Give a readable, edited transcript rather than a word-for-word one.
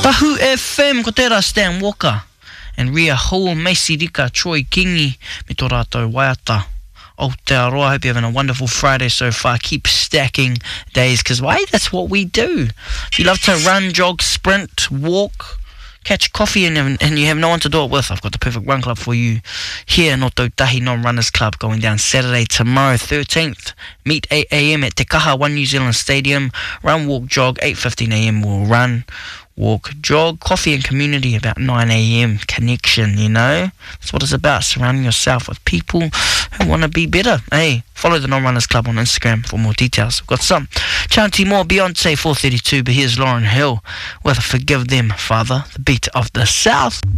Tahu FM, ko tērā Stan Walker. And Ria Hall, Macy Rika, Troy Kingi, me tō rātou waiata. Aotearoa, I hope you're having a wonderful Friday so far. Keep stacking days, because why? That's what we do. If you love to run, jog, sprint, walk, catch coffee and you have no one to do it with, I've got the perfect run club for you here in Otautahi Non-Runners Club, going down Saturday, tomorrow, 13th. Meet 8 a.m. at Te Kaha, One New Zealand Stadium. Run, walk, jog, 8:15 a.m. we'll run, walk, jog, coffee and community about 9 a.m. Connection, you know. That's what it's about, surrounding yourself with people who want to be better. Hey, follow the Non-Runners Club on Instagram for more details. We've got some. Chanty more, Beyonce 432, but here's Lauryn Hill with Forgive Them, Father, the beat of the South.